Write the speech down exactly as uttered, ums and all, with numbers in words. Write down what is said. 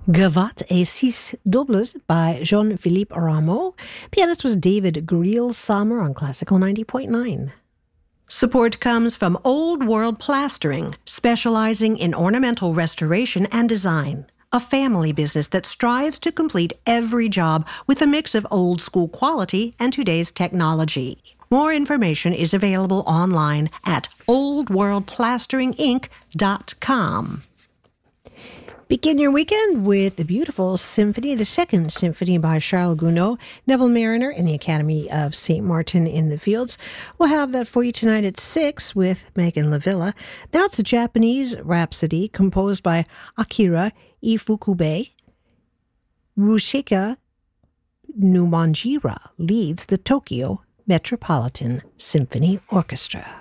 Gavotte et Six Doubles by Jean-Philippe Rameau. Pianist was David Greel-Sommer on Classical ninety point nine. Support comes from Old World Plastering, specializing in ornamental restoration and design. A family business that strives to complete every job with a mix of old-school quality and today's technology. More information is available online at old world plastering inc dot com. Begin your weekend with the beautiful symphony, the second symphony by Charles Gounod, Neville Marriner in the Academy of Saint Martin in the Fields. We'll have that for you tonight at six with Megan Lavilla. Now it's a Japanese rhapsody composed by Akira Ifukube. Rushika Numanjira leads the Tokyo Metropolitan Symphony Orchestra.